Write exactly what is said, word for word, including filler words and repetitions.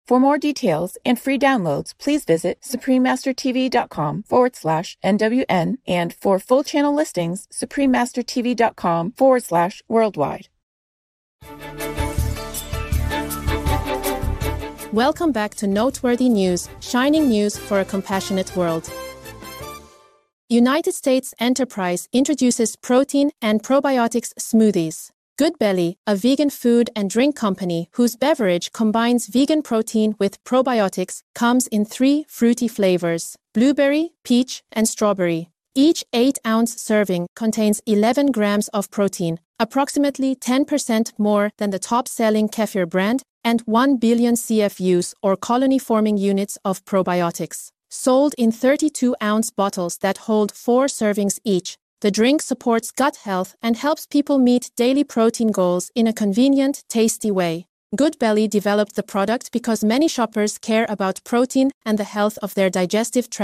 For more details and free downloads, please visit suprememastertv.com forward slash NWN, and for full channel listings, suprememastertv.com forward slash worldwide. Welcome back to Noteworthy News, shining news for a compassionate world. United States Enterprise introduces protein and probiotics smoothies. Goodbelly, a vegan food and drink company whose beverage combines vegan protein with probiotics, comes in three fruity flavors: blueberry, peach, and strawberry. Each eight ounce serving contains eleven grams of protein, approximately ten percent more than the top-selling kefir brand, and one billion C F Us or colony-forming units of probiotics. Sold in thirty-two ounce bottles that hold four servings each, the drink supports gut health and helps people meet daily protein goals in a convenient, tasty way. Goodbelly developed the product because many shoppers care about protein and the health of their digestive tract.